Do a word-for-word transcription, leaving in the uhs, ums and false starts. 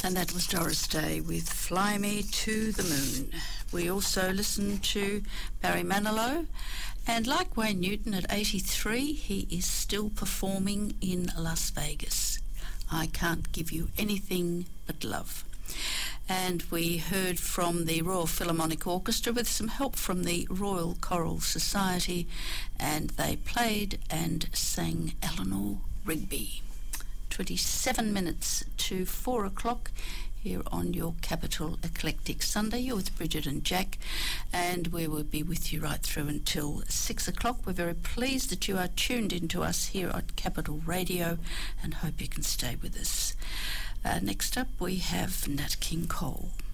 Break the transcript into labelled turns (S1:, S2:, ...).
S1: And that was Doris Day with Fly Me to the Moon. We also listened to Barry Manilow, and like Wayne Newton at eighty-three, he is still performing in Las Vegas. I Can't Give You Anything But Love. And we heard from the Royal Philharmonic Orchestra with some help from the Royal Choral Society, and they played and sang Eleanor Rigby. twenty-seven minutes to four o'clock here on your Capital Eclectic Sunday. You're with Bridget and Jack, and we will be with you right through until six o'clock. We're very pleased that you are tuned into us here at Capital Radio, and hope you can stay with us. Uh, next up, we have Nat King Cole.